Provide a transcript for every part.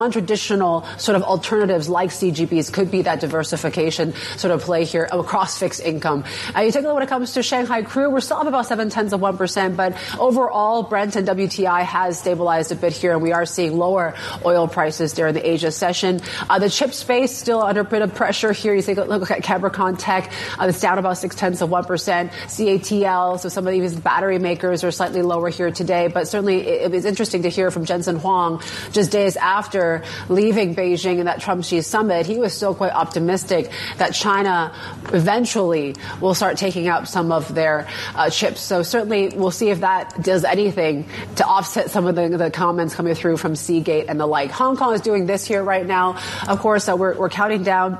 non-traditional sort of alternatives like CGBs could be that diversification sort of play here across fixed income. You take a look when it comes to Shanghai crude, we're still up about 0.7%, but overall Brent and WTI has stabilized a bit here, and we are seeing lower oil prices during the Asia session. The chip space still under a bit of pressure here. You take a look at Capricorn Tech, it's down about 0.6%. CATL, so some of these battery makers are slightly lower here today, but certainly it was interesting to hear from Jensen Huang just days after leaving Beijing and that Trump-Xi summit. He was still quite optimistic that China eventually will start taking up some of their chips. So certainly we'll see if that does anything to offset some of the comments coming through from Seagate and the like. Hong Kong is doing this here right now. Of course, we're counting down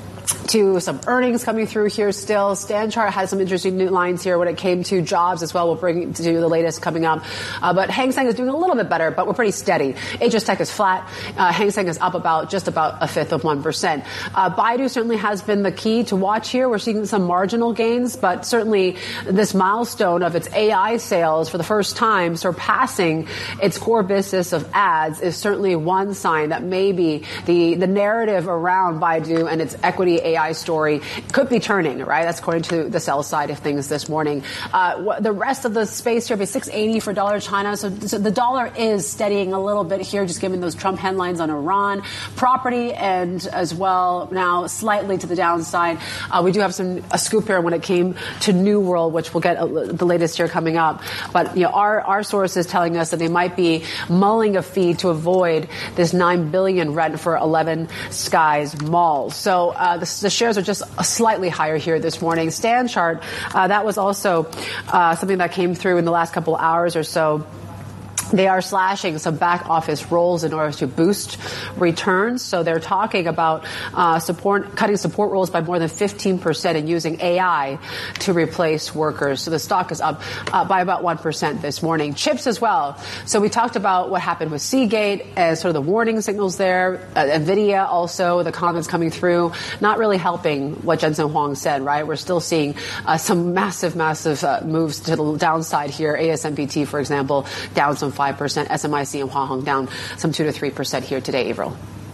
to some earnings coming through here still. Stanchart has some interesting new lines here when it came to jobs as well. We'll bring to the latest coming up. But Hang Seng is doing a little bit better, but we're pretty steady. HS Tech is flat. Hang Seng is up just about 1/5%. Baidu certainly has been the key to watch here. We're seeing some marginal gains, but certainly this milestone of its AI sales for the first time surpassing its core business of ads is certainly one sign that maybe the narrative around Baidu and its equity AI story could be turning, right? That's according to the sell side of things this morning. The rest of the space here, be 680 for dollar China. So the dollar is steadying a little bit here, just given those Trump headlines on Iran. Property and as well now slightly to the downside. We do have a scoop here when it came to New World, which we'll get the latest here coming up. But our source is telling us that they might be mulling a fee to avoid this $9 billion rent for 11 Skies malls. So the shares are just slightly higher here this morning. Stanchart, that was also something that came through in the last couple of hours or so. They are slashing some back office roles in order to boost returns. So they're talking about cutting support roles by more than 15% and using AI to replace workers. So the stock is up by about 1% this morning. Chips as well. So we talked about what happened with Seagate and sort of the warning signals there. NVIDIA also, the comments coming through, not really helping what Jensen Huang said, right? We're still seeing some massive moves to the downside here. ASMPT, for example, down some 5%. SMIC and Hua Hong down some 2 to 3% here today, Avril.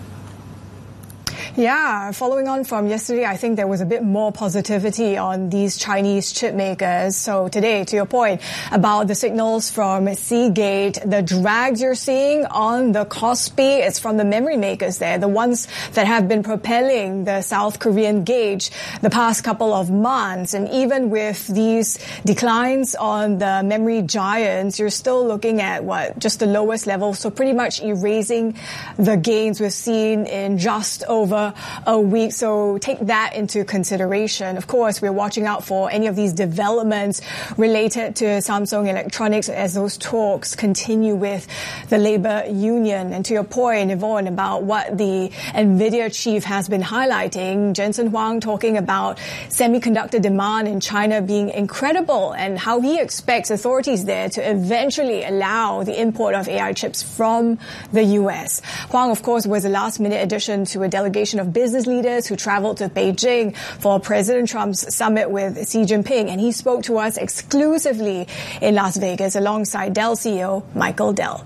Yeah, following on from yesterday, I think there was a bit more positivity on these Chinese chip makers. So today, to your point about the signals from Seagate, the drags you're seeing on the Kospi, it's from the memory makers there, the ones that have been propelling the South Korean gauge the past couple of months. And even with these declines on the memory giants, you're still looking at just the lowest level. So pretty much erasing the gains we've seen in just over a week. So take that into consideration. Of course, we're watching out for any of these developments related to Samsung Electronics as those talks continue with the labor union. And to your point, Yvonne, about what the NVIDIA chief has been highlighting, Jensen Huang talking about semiconductor demand in China being incredible and how he expects authorities there to eventually allow the import of AI chips from the U.S. Huang, of course, was a last-minute addition to a delegation of business leaders who traveled to Beijing for President Trump's summit with Xi Jinping, and he spoke to us exclusively in Las Vegas alongside Dell CEO Michael Dell.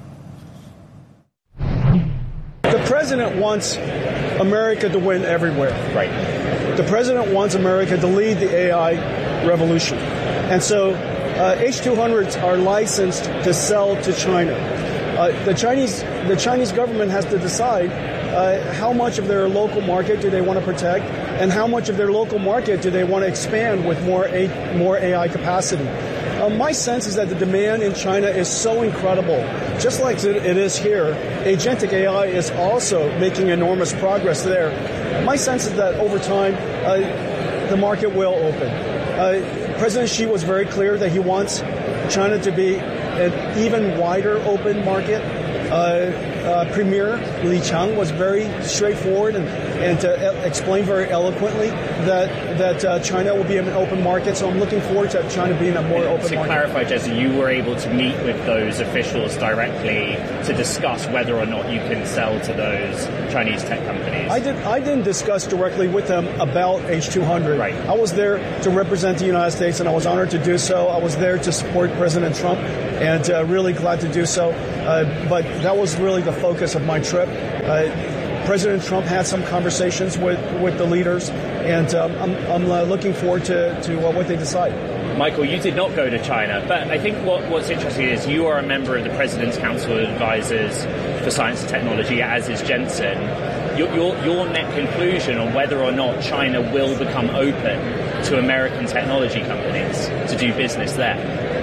The president wants America to win everywhere. Right. The president wants America to lead the AI revolution. And so H200s are licensed to sell to China. The Chinese government has to decide how much of their local market do they want to protect, and how much of their local market do they want to expand with more AI capacity. My sense is that the demand in China is so incredible. Just like it is here, agentic AI is also making enormous progress there. My sense is that over time, the market will open. President Xi was very clear that he wants China to be an even wider open market. Premier Li Qiang was very straightforward and to explain very eloquently that China will be an open market. So I'm looking forward to China being a more open market. To clarify, Jesse, you were able to meet with those officials directly to discuss whether or not you can sell to those Chinese tech companies. I didn't discuss directly with them about H200. Right. I was there to represent the United States, and I was honored to do so. I was there to support President Trump. and really glad to do so. But that was really the focus of my trip. President Trump had some conversations with the leaders, and I'm looking forward to what they decide. Michael, you did not go to China, but I think what's interesting is you are a member of the President's Council of Advisors for Science and Technology, as is Jensen. Your net conclusion on whether or not China will become open to American technology companies to do business there?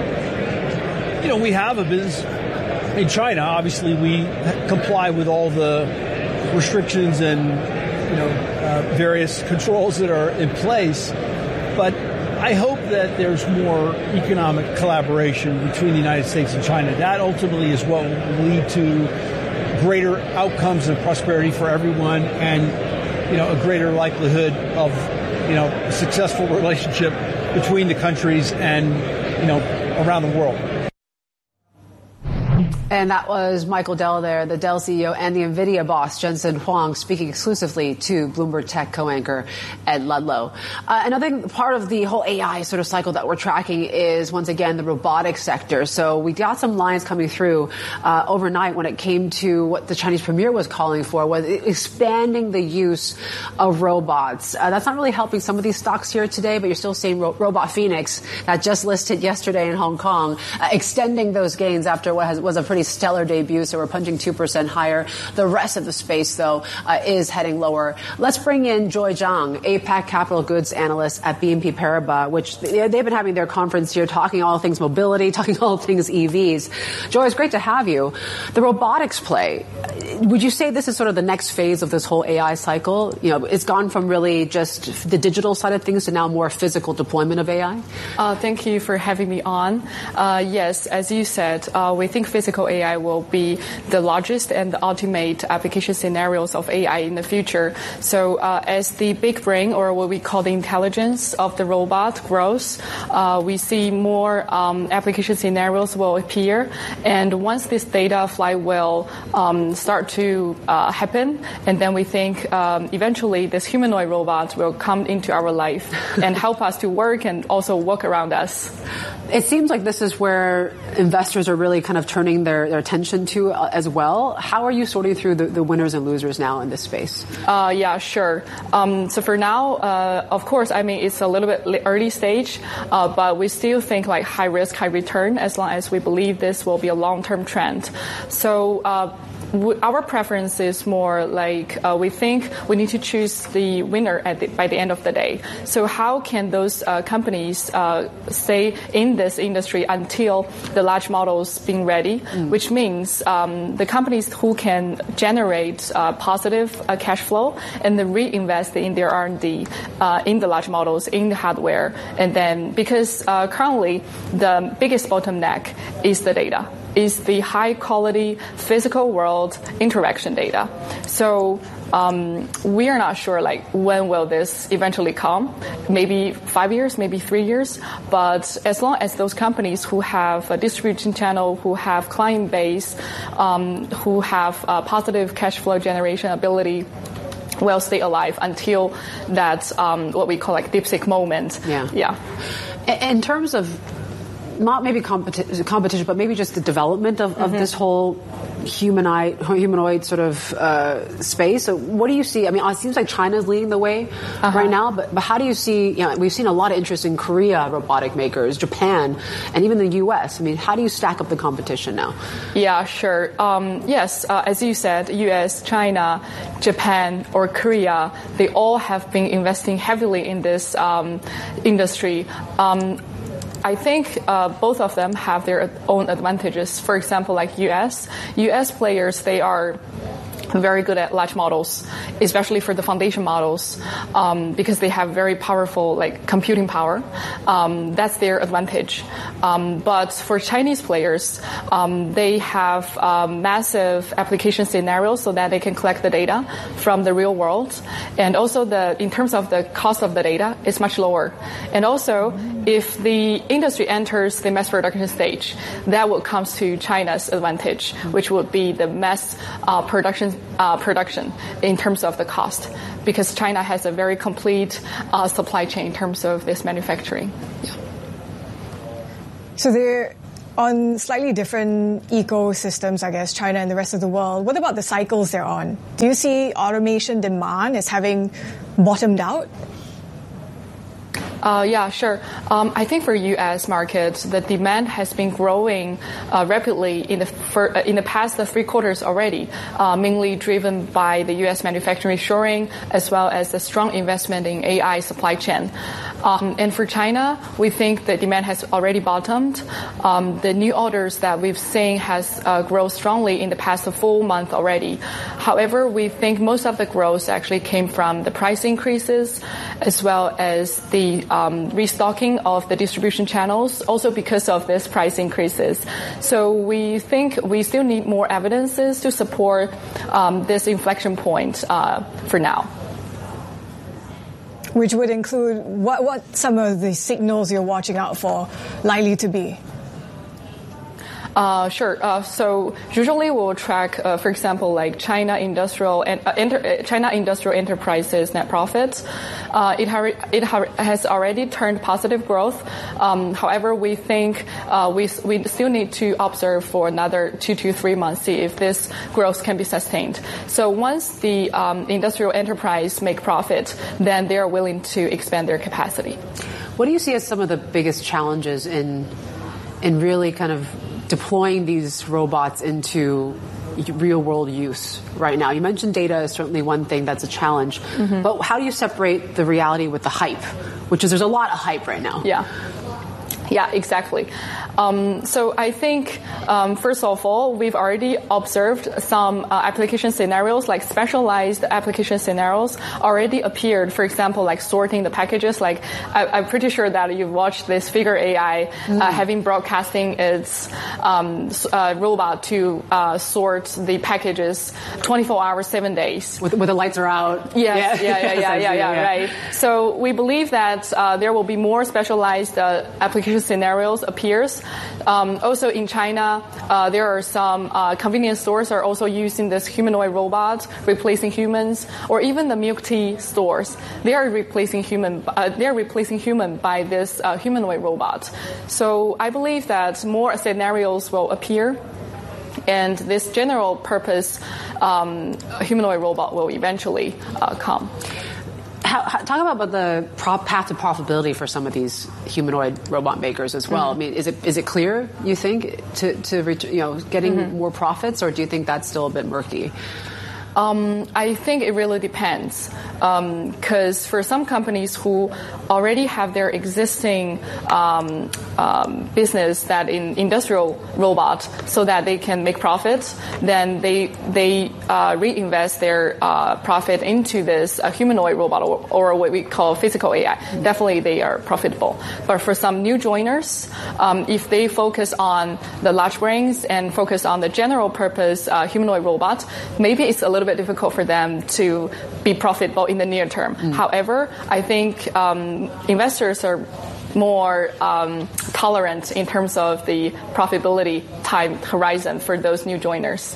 We have a business in China. Obviously, we comply with all the restrictions and various controls that are in place, but I hope that there's more economic collaboration between the United States and China. That ultimately is what will lead to greater outcomes and prosperity for everyone, and a greater likelihood of a successful relationship between the countries and around the world. And that was Michael Dell there, the Dell CEO and the NVIDIA boss, Jensen Huang, speaking exclusively to Bloomberg Tech co-anchor Ed Ludlow. Another part of the whole AI sort of cycle that we're tracking is, once again, the robotics sector. So we got some lines coming through overnight when it came to what the Chinese premier was calling for, was expanding the use of robots. That's not really helping some of these stocks here today, but you're still seeing Robot Phoenix, that just listed yesterday in Hong Kong, extending those gains after what was a pretty stellar debut, so we're punching 2% higher. The rest of the space, though, is heading lower. Let's bring in Joy Zhang, APAC Capital Goods Analyst at BNP Paribas, which they've been having their conference here talking all things mobility, talking all things EVs. Joy, it's great to have you. The robotics play, would you say this is sort of the next phase of this whole AI cycle? It's gone from really just the digital side of things to now more physical deployment of AI? Thank you for having me on. Yes, as you said, we think physical AI will be the largest and the ultimate application scenarios of AI in the future. So as the big brain, or what we call the intelligence of the robot, grows, we see more application scenarios will appear. And once this data flywheel start to happen, and then we think eventually this humanoid robot will come into our life and help us to work and also walk around us. It seems like this is where investors are really kind of turning their attention to as well. How are you sorting through the winners and losers now in this space? Yeah, sure. So for now, of course, it's a little bit early stage, but we still think like high risk, high return, as long as we believe this will be a long-term trend. So our preference is more like we think we need to choose the winner by the end of the day. So how can those companies stay in this industry until the large models being ready, which means the companies who can generate positive cash flow and then reinvest in their R&D in the large models, in the hardware. And then because currently the biggest bottleneck is the data, is the high quality physical world interaction data. So we are not sure when will this eventually come, maybe 5 years, maybe 3 years, but as long as those companies who have a distribution channel, who have client base, who have positive cash flow generation ability, will stay alive until that what we call DeepSeek moment. Yeah. In terms of not maybe competition, but maybe just the development of this whole humanoid sort of space. So what do you see? It seems like China's leading the way right now, but how do you see, we've seen a lot of interest in Korea robotic makers, Japan, and even the U.S. How do you stack up the competition now? Yeah, sure. Yes, as you said, U.S., China, Japan, or Korea, they all have been investing heavily in this industry. I think both of them have their own advantages. For example, like US players, they are very good at large models, especially for the foundation models, because they have very powerful computing power. That's their advantage. But for Chinese players, they have massive application scenarios so that they can collect the data from the real world. And also in terms of the cost of the data, it's much lower. And also, if the industry enters the mass production stage, that will come to China's advantage, which would be the mass production in terms of the cost, because China has a very complete supply chain in terms of this manufacturing. Yeah. So there On slightly different ecosystems, I guess, China and the rest of the world, what about the cycles they're on? Do you see automation demand as having bottomed out? Yeah, sure. I think for U.S. markets, the demand has been growing rapidly in the past 3 quarters already, mainly driven by the U.S. manufacturing reshoring as well as the strong investment in AI supply chain. And for China, we think the demand has already bottomed. The new orders that we've seen has grown strongly in the past 4 months already. However, we think most of the growth actually came from the price increases as well as the restocking of the distribution channels, also because of this price increases. So we think we still need more evidences to support this inflection point for now. Which would include what some of the signals you're watching out for likely to be? Sure. So usually we'll track, for example, like China Industrial Enterprises net profits. It has already turned positive growth. However, we think we still need to observe for another 2 to 3 months, see if this growth can be sustained. So once the industrial enterprise make profit, then they are willing to expand their capacity. What do you see as some of the biggest challenges in really kind of deploying these robots into real-world use right now? You mentioned data is certainly one thing that's a challenge, but how do you separate the reality with the hype? Which is there's a lot of hype right now. Yeah, exactly. So I think, first of all, we've already observed some application scenarios, like specialized application scenarios already appeared. For example, like sorting the packages. Like I'm pretty sure that you've watched this Figure AI having broadcasting its robot to sort the packages 24 hours, 7 days. With the lights are out. Yes, yeah, right. So we believe that there will be more specialized application scenarios appears. Also in China, there are some convenience stores are also using this humanoid robot replacing humans, or even the milk tea stores. They are replacing human by this humanoid robot. So I believe that more scenarios will appear, and this general purpose humanoid robot will eventually come. Talk about the path to profitability for some of these humanoid robot makers as well. I mean, is it clear, you think, to getting more profits, or do you think that's still a bit murky? I think it really depends, because for some companies who already have their existing business that in industrial robot, so that they can make profits, then they reinvest their profit into this humanoid robot or what we call physical AI. Definitely, they are profitable. But for some new joiners, if they focus on the large brains and focus on the general purpose humanoid robot, maybe it's a little bit difficult for them to be profitable in the near term. However, I think investors are more tolerant in terms of the profitability time horizon for those new joiners.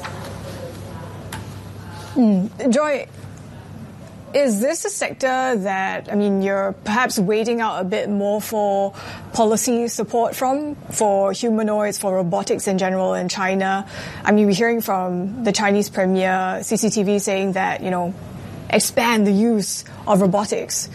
Joy, is this a sector that, you're perhaps waiting out a bit more for policy support for humanoids, for robotics in general in China? We're hearing from the Chinese premier, CCTV, saying that, expand the use of robotics.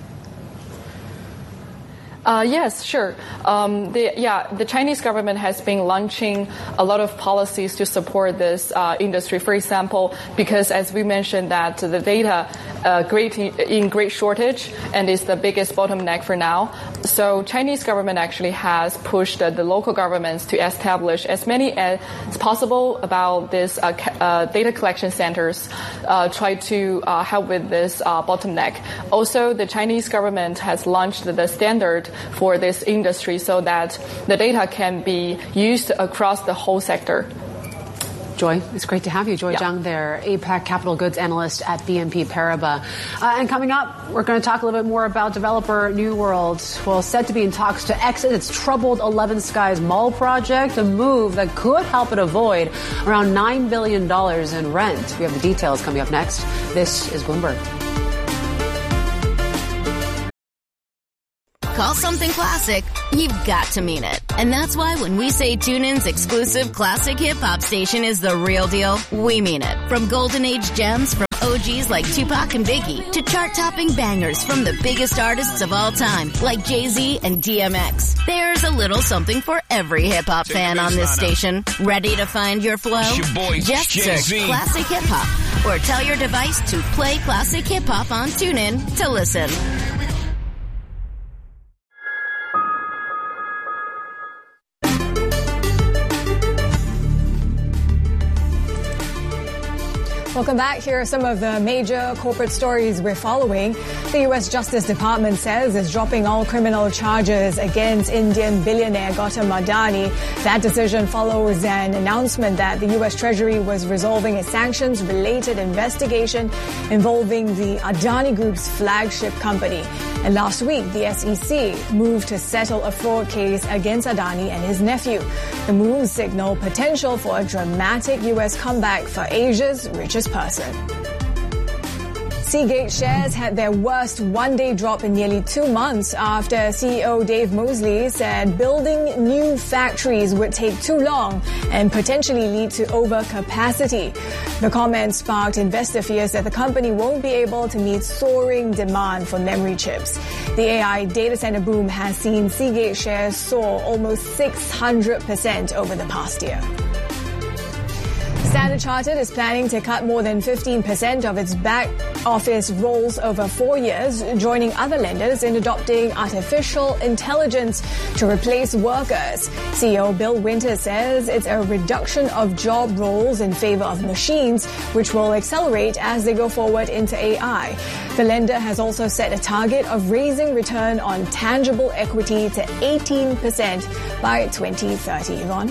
Yes, sure. The Chinese government has been launching a lot of policies to support this industry. For example, because as we mentioned that the data in great shortage and is the biggest bottleneck for now. So Chinese government actually has pushed the local governments to establish as many as possible about this data collection centers, try to help with this bottleneck. Also, the Chinese government has launched the standard for this industry so that the data can be used across the whole sector. Joy, it's great to have you. Joy Zhang there, APAC Capital Goods Analyst at BNP Paribas. And coming up, we're going to talk a little bit more about developer New World. Well, said to be in talks to exit its troubled 11 Skies Mall project, a move that could help it avoid around $9 billion in rent. We have the details coming up next. This is Bloomberg. call something classic, you've got to mean it. And that's why when we say TuneIn's exclusive classic hip-hop station is the real deal, we mean it. From golden age gems from OGs like Tupac and Biggie to chart-topping bangers from the biggest artists of all time like Jay-Z and DMX. There's a little something for every hip-hop fan on this station. Ready to find your flow? Just search Classic Hip Hop or tell your device to play Classic Hip Hop on TuneIn to listen. Welcome back. Here are some of the major corporate stories we're following. The U.S. Justice Department says it's dropping all criminal charges against Indian billionaire Gautam Adani. That decision follows an announcement that the U.S. Treasury was resolving a sanctions-related investigation involving the Adani Group's flagship company. And last week, the SEC moved to settle a fraud case against Adani and his nephew. The move signaled potential for a dramatic U.S. comeback for Asia's richest person. Seagate shares had their worst one-day drop in nearly 2 months after CEO Dave Mosley said building new factories would take too long and potentially lead to overcapacity. The comment sparked investor fears that the company won't be able to meet soaring demand for memory chips. The AI data center boom has seen Seagate shares soar almost 600% over the past year. Standard Chartered is planning to cut more than 15% of its back office roles over 4 years, joining other lenders in adopting artificial intelligence to replace workers. CEO Bill Winters says it's a reduction of job roles in favor of machines, which will accelerate as they go forward into AI. The lender has also set a target of raising return on tangible equity to 18% by 2030. Yvonne?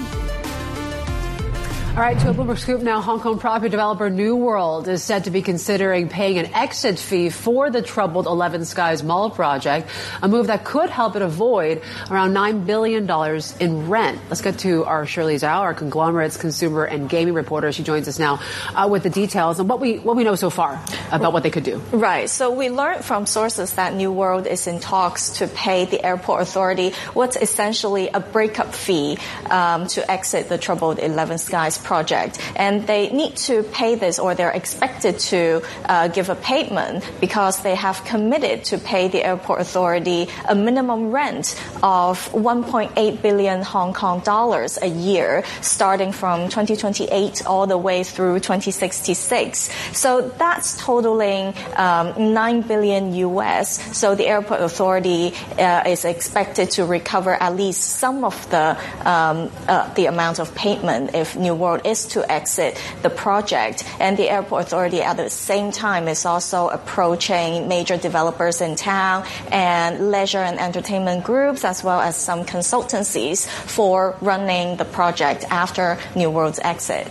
All right, to a Bloomberg scoop now. Hong Kong property developer New World is said to be considering paying an exit fee for the troubled 11 Skies Mall project, a move that could help it avoid around $9 billion in rent. Let's get to our Shirley Zhao, our conglomerates, consumer and gaming reporter. She joins us now with the details and what we know so far about what they could do. Right. So we learned from sources that New World is in talks to pay the airport authority what's essentially a breakup fee to exit the troubled 11 Skies project. And they need to pay this, or they're expected to give a payment because they have committed to pay the airport authority a minimum rent of 1.8 billion Hong Kong dollars a year, starting from 2028 all the way through 2066. So that's totaling 9 billion US. So the airport authority is expected to recover at least some of the amount of payment if New World is to exit the project. And the airport authority at the same time is also approaching major developers in town and leisure and entertainment groups, as well as some consultancies for running the project after New World's exit.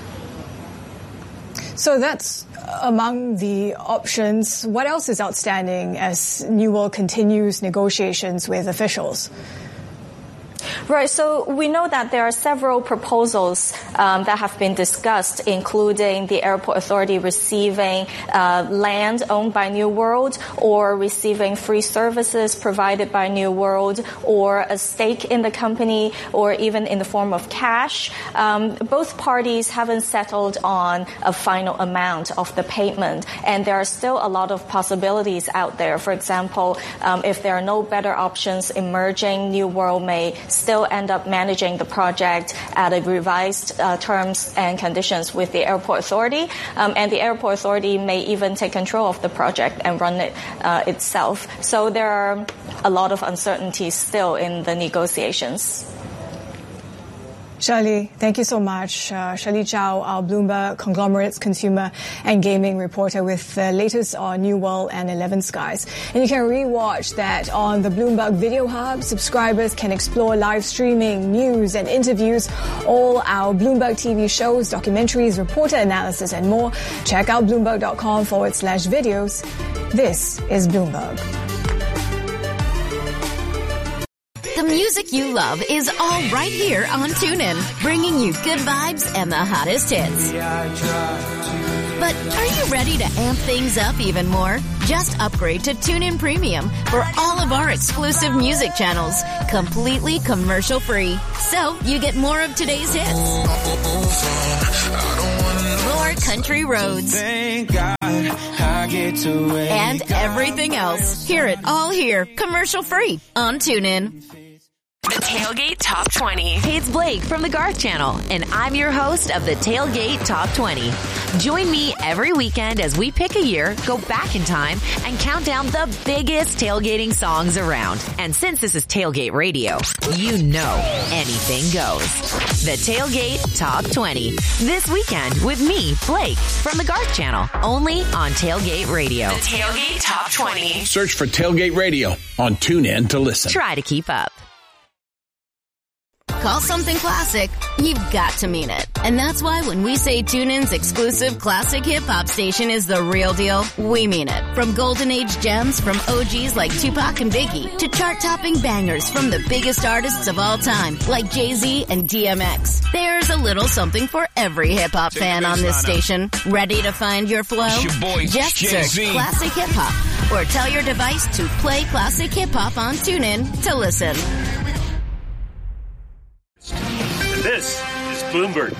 So that's among the options. What else is outstanding as New World continues negotiations with officials? Right. So we know that there are several proposals that have been discussed, including the airport authority receiving land owned by New World, or receiving free services provided by New World, or a stake in the company, or even in the form of cash. Both parties haven't settled on a final amount of the payment, and there are still a lot of possibilities out there. For example, if there are no better options emerging, New World may still end up managing the project at a revised terms and conditions with the airport authority, and the airport authority may even take control of the project and run it itself. So there are a lot of uncertainties still in the negotiations. Shirley, thank you so much. Shirley Zhao, our Bloomberg Conglomerates, Consumer and Gaming reporter, with the latest on New World and 11 Skies. And you can rewatch that on the Bloomberg Video Hub. Subscribers can explore live streaming, news and interviews, all our Bloomberg TV shows, documentaries, reporter analysis and more. Check out Bloomberg.com/videos. This is Bloomberg. The music you love is all right here on TuneIn, bringing you good vibes and the hottest hits. But are you ready to amp things up even more? Just upgrade to TuneIn Premium for all of our exclusive music channels, completely commercial-free. So you get more of today's hits, more country roads, Thank God I get to wake and everything else. Hear it all here, commercial-free on TuneIn. The Tailgate Top 20. Hey, it's Blake from the Garth Channel, and I'm your host of the Tailgate Top 20. Join me every weekend as we pick a year, go back in time, and count down the biggest tailgating songs around. And since this is Tailgate Radio, you know anything goes. The Tailgate Top 20. This weekend with me, Blake, from the Garth Channel, only on Tailgate Radio. The Tailgate Top 20. Search for Tailgate Radio on TuneIn to listen. Try to keep up. Call something classic, you've got to mean it. And that's why when we say TuneIn's exclusive classic hip-hop station is the real deal, we mean it. From golden age gems from OGs like Tupac and Biggie to chart-topping bangers from the biggest artists of all time like Jay-Z and DMX. There's a little something for every hip-hop fan on this station. Ready to find your flow? Just search classic hip-hop or tell your device to play classic hip-hop on TuneIn to listen. This is Bloomberg.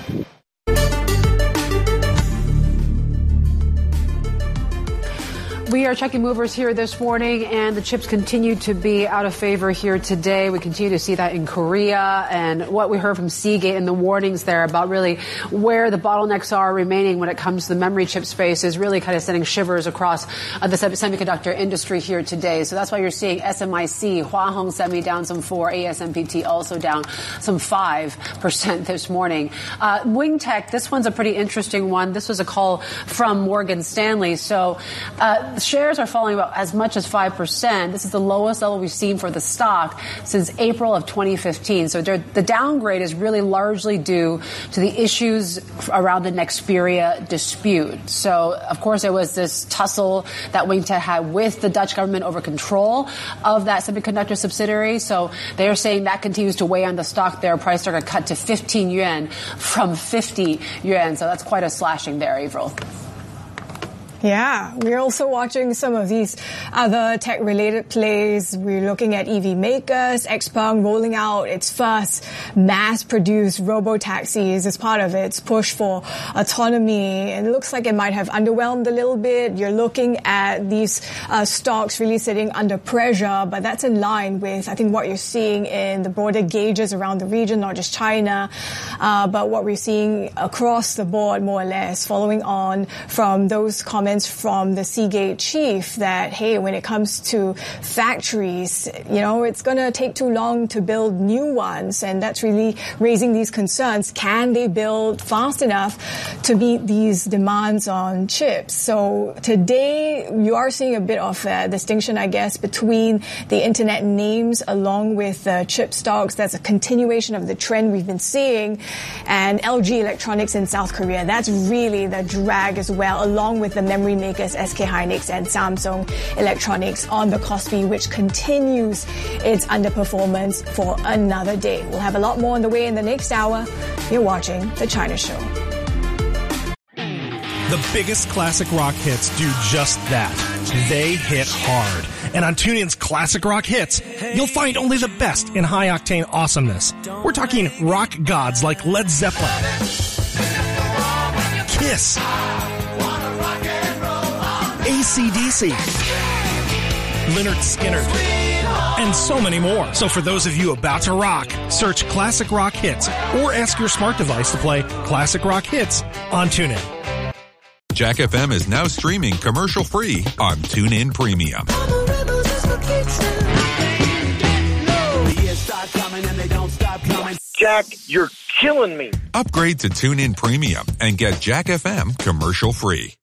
We are checking movers here this morning, and the chips continue to be out of favor here today. We continue to see that in Korea, and what we heard from Seagate and the warnings there about really where the bottlenecks are remaining when it comes to the memory chip space is really kind of sending shivers across the semiconductor industry here today. So that's why you're seeing SMIC, Hua Hong Semi down some 4%, ASMPT also down some 5% this morning. Wingtech, this one's a pretty interesting one. This was a call from Morgan Stanley. So, shares are falling about as much as 5%. This is the lowest level we've seen for the stock since April of 2015. So the downgrade is really largely due to the issues around the Nexperia dispute. So, of course, there was this tussle that Wingtech had with the Dutch government over control of that semiconductor subsidiary. So they're saying that continues to weigh on the stock. Their price target cut to 15 yuan from 50 yuan. So that's quite a slashing there, Avril. Yeah, we're also watching some of these other tech-related plays. We're looking at EV makers, XPeng rolling out its first mass-produced robo-taxis as part of its push for autonomy. And it looks like it might have underwhelmed a little bit. You're looking at these stocks really sitting under pressure, but that's in line with, I think, what you're seeing in the broader gauges around the region, not just China, but what we're seeing across the board, more or less, following on from those comments from the Seagate chief that, hey, when it comes to factories, it's going to take too long to build new ones. And that's really raising these concerns. Can they build fast enough to meet these demands on chips? So today, you are seeing a bit of a distinction, I guess, between the internet names along with chip stocks. That's a continuation of the trend we've been seeing. And LG Electronics in South Korea, that's really the drag as well, along with the memory makers SK Hynix and Samsung Electronics on the Kospi, which continues its underperformance for another day. We'll have a lot more on the way in the next hour. You're watching The China Show. The biggest classic rock hits do just that. They hit hard. And on TuneIn's Classic Rock Hits, you'll find only the best in high-octane awesomeness. We're talking rock gods like Led Zeppelin, Kiss, AC/DC, Lynyrd Skynyrd, and so many more. So for those of you about to rock, search Classic Rock Hits or ask your smart device to play Classic Rock Hits on TuneIn. Jack FM is now streaming commercial-free on TuneIn Premium. Jack, you're killing me. Upgrade to TuneIn Premium and get Jack FM commercial-free.